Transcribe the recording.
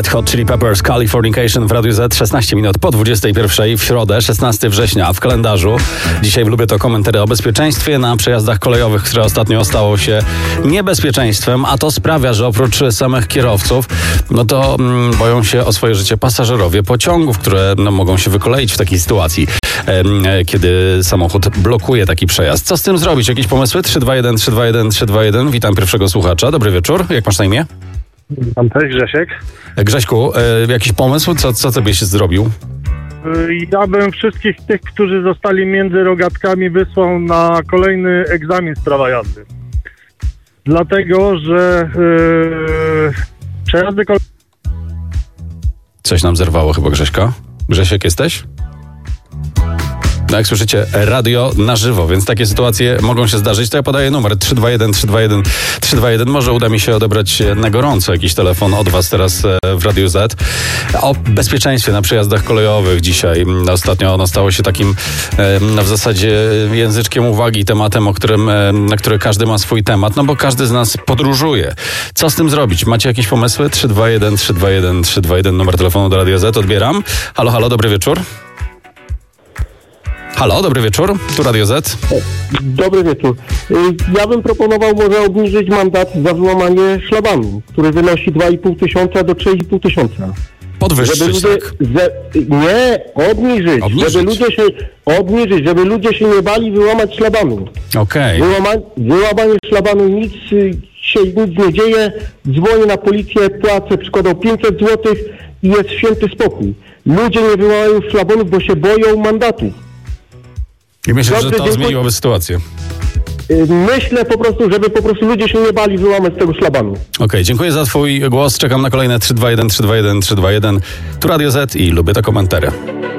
Red Hot Chili Peppers, Californication w Radiu Z, 16 minut po 21 w środę, 16 września w kalendarzu. Dzisiaj lubię to komentary o bezpieczeństwie na przejazdach kolejowych, które ostatnio stało się niebezpieczeństwem, a to sprawia, że oprócz samych kierowców, no to boją się o swoje życie pasażerowie pociągów, które mogą się wykoleić w takiej sytuacji, kiedy samochód blokuje taki przejazd. Co z tym zrobić? Jakieś pomysły? 321 321 321. Witam pierwszego słuchacza. Dobry wieczór. Jak masz na imię? Witam też, Grzesiek. Grześku, jakiś pomysł? Co ty byś zrobił? Ja bym wszystkich tych, którzy zostali między rogatkami, wysłał na kolejny egzamin z prawa jazdy. Dlatego, że przejazdy kolejowe... Coś nam zerwało chyba, Grześka. Grzesiek, jesteś? No jak słyszycie, radio na żywo, więc takie sytuacje mogą się zdarzyć. To ja podaję numer 321 321 321. Może uda mi się odebrać na gorąco jakiś telefon od was teraz w Radiu Z. O bezpieczeństwie na przejazdach kolejowych dzisiaj. Ostatnio stało się takim w zasadzie języczkiem uwagi, tematem, na który każdy ma swój temat, no bo każdy z nas podróżuje. Co z tym zrobić? Macie jakieś pomysły? 321 321 321, numer telefonu do Radia Z. Odbieram. Halo, halo, dobry wieczór. Halo, dobry wieczór, tu Radio Z. Dobry wieczór. Ja bym proponował może obniżyć mandat za złamanie szlabanu, który wynosi 2,5 tysiąca do 3,5 tysiąca. Podwyższyć, tak? Obniżyć, żeby ludzie się nie bali wyłamać szlabanu. Okej. Wyłamanie szlabanu, nic nie dzieje, dzwonię na policję, płacę przykładowo 500 zł i jest święty spokój. Ludzie nie wyłamają szlabanów, bo się boją mandatu. I myślę, że to zmieniłoby sytuację. Myślę po prostu, żeby ludzie się nie bali wyłamać z tego szlabanu. Okej, dziękuję za twój głos. Czekam na kolejne 321 321 321. Tu Radio Z i lubię te komentary.